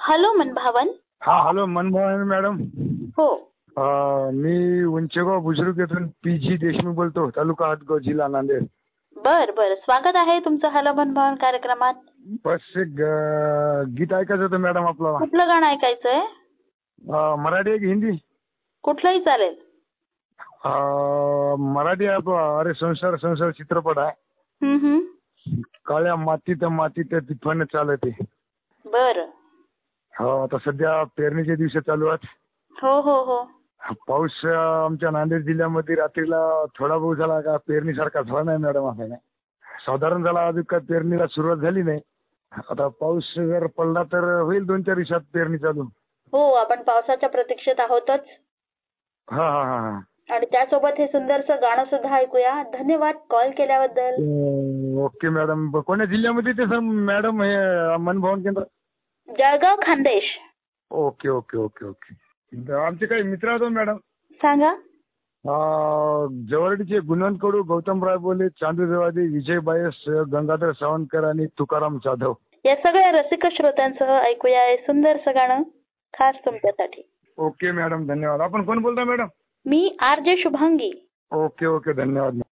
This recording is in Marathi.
हॅलो मनभावन. हा हॅलो मनमोहन मॅडम. हो. मी उंचेगाव बुजुर्ग येथून पी.जी. देशमुख बोलतो, तालुका हातगाव, जिल्हा नांदेड. बर बर, स्वागत आहे तुमचं हॅलो मनभावन कार्यक्रमात. बस एक गीत ऐकायचं होतं मॅडम आपल्याला. कुठलं गाणं ऐकायचंय? मराठी एक हिंदी? कुठलंही चालेल. मराठी आहे. अरे संसार संसार चित्रपट आहे. काळ्या मातीत मातीत तिफन चालते. बर. हो, आता सध्या पेरणीचे दिवस चालू आहेत. हो हो हो. पाऊस आमच्या नांदेड जिल्ह्यामध्ये रात्रीला थोडा पाऊस झाला का पेरणीसारखा झाला नाही मॅडम. असं नाही, साधारण झाला. अजून काय पेरणीला सुरुवात झाली नाही. आता पाऊस जर पडला तर होईल 2-4 दिवसात पेरणी चालू. हो, आपण पावसाच्या प्रतीक्षेत आहोतच. हा हा हा. आणि त्यासोबत हे सुंदरसं गाणं सुद्धा ऐकूया. धन्यवाद कॉल केल्याबद्दल. Okay madam. कोण्या जिल्ह्यामध्ये ते सर मॅडम हे मनभवन केंद्र? Jalgaon, Khandesh. Okay okay okay okay. आमचे काही मित्र आहेत मॅडम. सांगा. जवळचे गुणवंत कडू, गौतम रायबोले, चांदू देवादी, विजय बायस, गंगाधर सावंतकर आणि तुकाराम जाधव या सगळ्या रसिक श्रोत्यांसह ऐकूया हे सुंदरसं गाणं खास तुमच्यासाठी. ओके मॅडम, धन्यवाद. आपण कोण बोलता मॅडम? मी आर.जे. शुभांगी. ओके ओके, धन्यवाद.